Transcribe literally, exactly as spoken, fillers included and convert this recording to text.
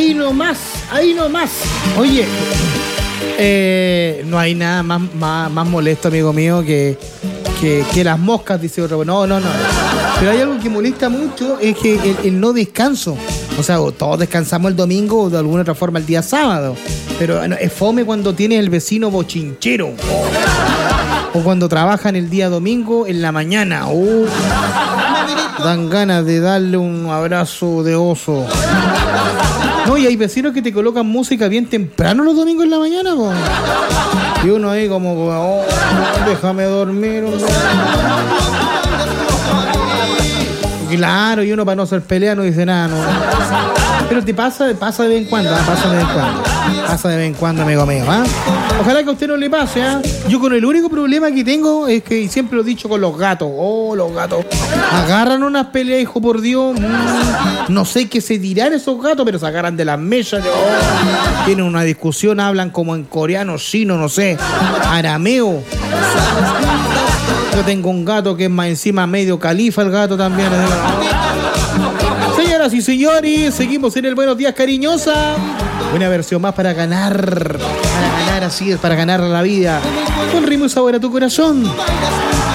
ahí nomás, ahí nomás. Oye, eh, no hay nada más, más, más molesto, amigo mío, que, que, que las moscas, dice otro. No, no, no. Pero hay algo que molesta mucho, es que el, el no descanso. O sea, todos descansamos el domingo o de alguna otra forma el día sábado. Pero es fome cuando tienes el vecino bochinchero. O cuando trabajan el día domingo en la mañana. Oh, dan ganas de darle un abrazo de oso. No, y hay vecinos que te colocan música bien temprano los domingos en la mañana, po. Y uno ahí como, oh, déjame dormir. Claro, y uno para no hacer pelea no dice nada, no. Pero te pasa, pasa de vez en cuando, ¿eh? pasa de vez en cuando. Pasa de vez en cuando, amigo mío, ¿ah? ¿eh? Ojalá que a usted no le pase, ¿eh? Yo con el único problema que tengo es que siempre lo he dicho con los gatos. Oh, los gatos. Agarran unas peleas, hijo por Dios. Mm, no sé qué se dirán esos gatos, pero se agarran de las mesas. Oh, tienen una discusión, hablan como en coreano, chino, no sé, arameo. Yo tengo un gato que es más encima medio califa, el gato también. Señoras y señores, seguimos en el Buenos Días Cariñosa. Una versión más para ganar. Para ganar, así es, para ganar la vida. Con ritmo y sabor a tu corazón.